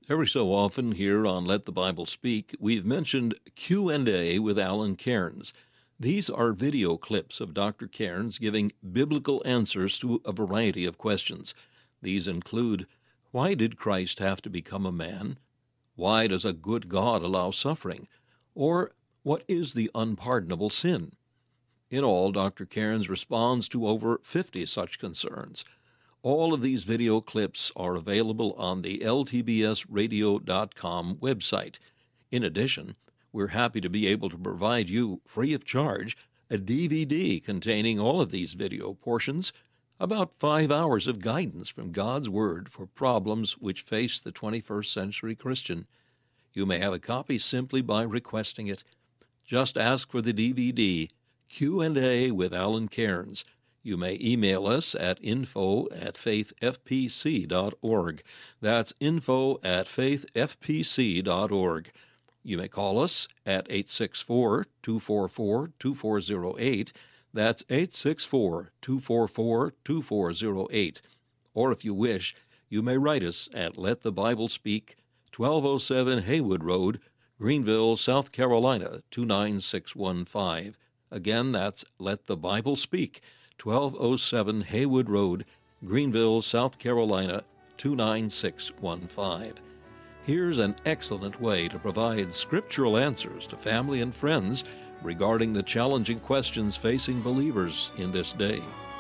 Every so often here on Let the Bible Speak, we've mentioned Q&A with Alan Cairns. These are video clips of Dr. Cairns giving biblical answers to a variety of questions. These include, why did Christ have to become a man? Why does a good God allow suffering? Or, what is the unpardonable sin? In all, Dr. Cairns responds to over 50 such concerns. All of these video clips are available on the ltbsradio.com website. In addition, we're happy to be able to provide you, free of charge, a DVD containing all of these video portions, about 5 hours of guidance from God's Word for problems which face the 21st century Christian. You may have a copy simply by requesting it. Just ask for the DVD, Q&A with Alan Cairns. You may email us at info@faithfpc.org. That's info@faithfpc.org. You may call us at 864-244-2408. That's 864-244-2408. Or if you wish, you may write us at Let the Bible Speak, 1207 Haywood Road, Greenville, South Carolina, 29615. Again, that's Let the Bible Speak, 1207 Haywood Road, Greenville, South Carolina, 29615. Here's an excellent way to provide scriptural answers to family and friends regarding the challenging questions facing believers in this day.